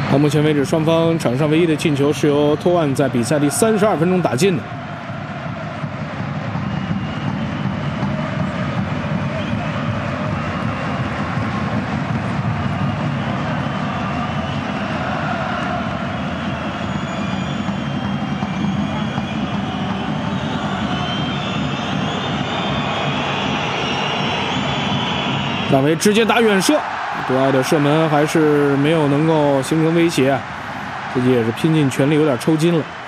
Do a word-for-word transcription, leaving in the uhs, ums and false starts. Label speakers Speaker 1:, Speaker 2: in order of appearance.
Speaker 1: 到目前为止，双方场上唯一的进球是由托万在比赛第三十二分钟打进的。大维直接打远射，国外的射门还是没有能够形成威胁，自己也是拼尽全力，有点抽筋了。